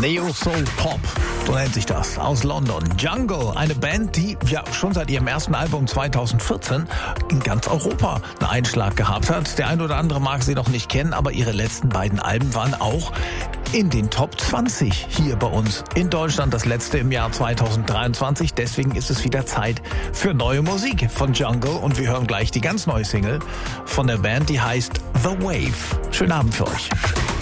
Neo Soul Pop, so nennt sich das, aus London. Jungle, eine Band, die ja schon seit ihrem ersten Album 2014 in ganz Europa einen Einschlag gehabt hat. Der ein oder andere mag sie noch nicht kennen, aber ihre letzten beiden Alben waren auch in den Top 20 hier bei uns in Deutschland, das letzte im Jahr 2023. Deswegen ist es wieder Zeit für neue Musik von Jungle und wir hören gleich die ganz neue Single von der Band, die heißt The Wave. Schönen Abend für euch.